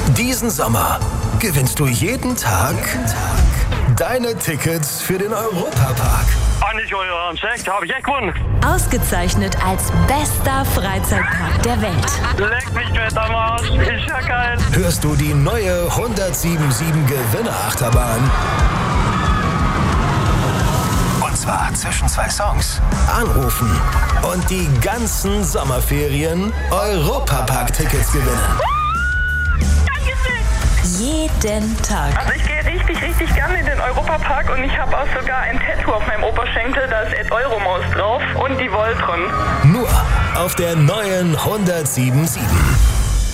Diesen Sommer gewinnst du jeden Tag deine Tickets für den Europapark. Nicht euer Ernst, echt? Hab ich echt gewonnen? Ausgezeichnet als bester Freizeitpark der Welt. Leck mich fett am Arsch, ist ja geil. Hörst du die neue 1077 Gewinnerachterbahn? Und zwar zwischen 2 Songs. Anrufen und die ganzen Sommerferien Europapark-Tickets gewinnen. Jeden Tag. Also ich gehe richtig gerne in den Europapark und ich habe auch sogar ein Tattoo auf meinem Oberschenkel, da ist Ed Euromaus drauf und die Voltron. Nur auf der neuen 1077.